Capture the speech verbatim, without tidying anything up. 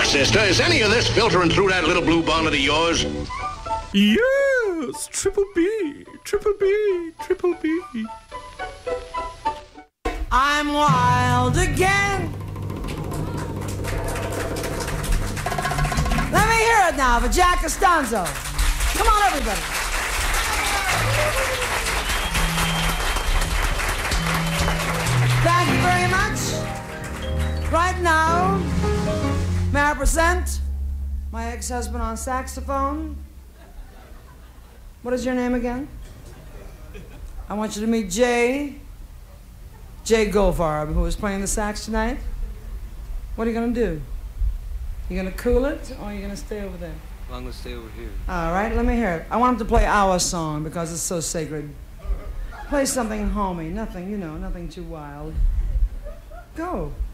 sister, is any of this filtering through that little blue bonnet of yours? Yes, triple B, triple B, triple B. I'm wild again. Let me hear it now for Jack Costanzo. Come on, everybody. Thank you very much. Right now, may I present my ex-husband on saxophone? What is your name again? I want you to meet Jay, Jay Goldfarb, who is playing the sax tonight. What are you gonna do? You gonna cool it, or are you gonna stay over there? Well, I'm gonna stay over here. All right, let me hear it. I want him to play our song because it's so sacred. Play something homey, nothing, you know, nothing too wild. Go.